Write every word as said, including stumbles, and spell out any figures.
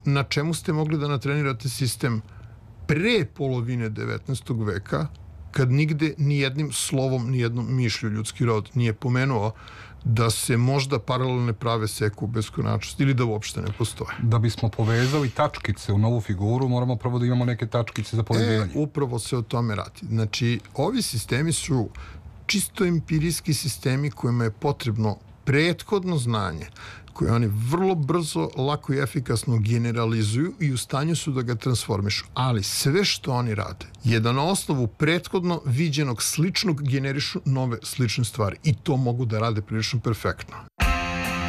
na čemu ste mogli da natrenirate sistem pre polovine devetnaestog veka, kad nigde ni jednim slovom, ni jednom mišlju ljudski rod nije pomenuo da se možda paralelne prave seku u beskonačnost ili da uopšte ne postoje. Da bismo povezali tačkice u novu figuru, moramo prvo da imamo neke tačkice za povezivanje. E, upravo se o tome radi. Znači, ovi sistemi su čisto empirijski sistemi kojima je potrebno prethodno znanje, koje oni vrlo brzo, lako i efikasno generalizuju i u stanju su da ga transformišu. Ali sve što oni rade je da na osnovu prethodno viđenog sličnog generišu nove slične stvari. I to mogu da rade prilično perfektno.